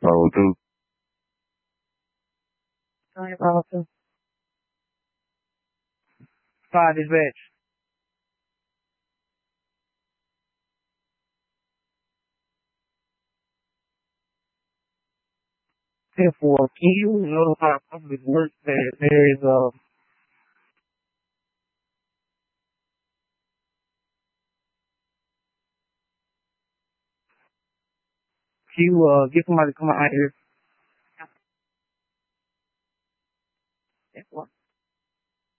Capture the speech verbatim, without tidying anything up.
Oh, dude. Alright, awesome. Five is bitch. Therefore, can you notify public works that there is a can you uh get somebody to come out here